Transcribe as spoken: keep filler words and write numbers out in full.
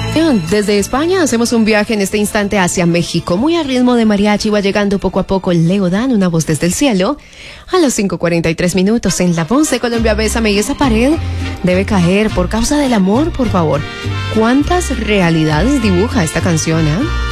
Desde España hacemos un viaje en este instante hacia México. Muy a ritmo de mariachi va llegando poco a poco Leo Dan, una voz desde el cielo. A los cinco cuarenta y tres minutos en La Voz de Colombia, Bésame, y esa pared debe caer por causa del amor, por favor. ¿Cuántas realidades dibuja esta canción, eh?